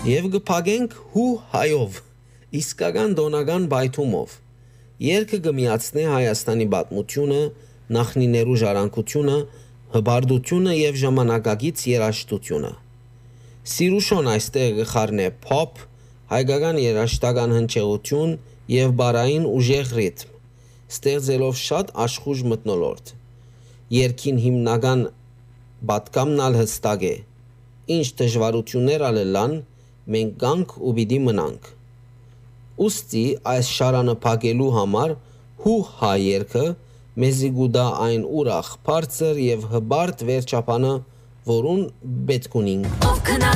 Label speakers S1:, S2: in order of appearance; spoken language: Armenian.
S1: Եվ գփագենք հու հայով, իսկական դոնական բայթումով։ Երգը կմիացնի Հայաստանի պատմությունը, նախնիներու ժառանգությունը, հբարդությունը եւ ժամանակակից երաժշտությունը։ Սիրուշոն այստեղ գխառնե փոփ, հայկական երաժշտական հնչեղություն եւ բարային ուժեղ ռիթմ, ստեղծելով շատ աշխուժ մթնոլորտ։ Երգին հիմնական պատկամնալ հստակ է, ինչ դժվարություններ ալելան, մենք կանք ու պիտի մնանք։ Ուստի այս շարանը փակելու համար հու հայ երգը մեզի գուտա այն ուրախ, բարձր եւ հբարտ վերջապանը, որուն պետք ունենք։